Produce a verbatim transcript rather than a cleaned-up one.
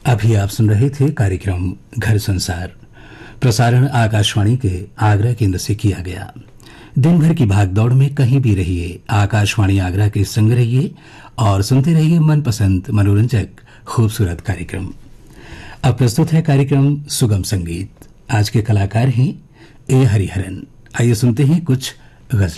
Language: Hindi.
अभी आप सुन रहे थे कार्यक्रम घर संसार। प्रसारण आकाशवाणी के आगरा केंद्र से किया गया। दिन भर की भागदौड़ में कहीं भी रहिए, आकाशवाणी आगरा के संग रहिए और सुनते रहिए मनपसंद मनोरंजक खूबसूरत कार्यक्रम। अब प्रस्तुत है कार्यक्रम सुगम संगीत। आज के कलाकार हैं ए हरिहरन। आइए सुनते हैं कुछ गजल।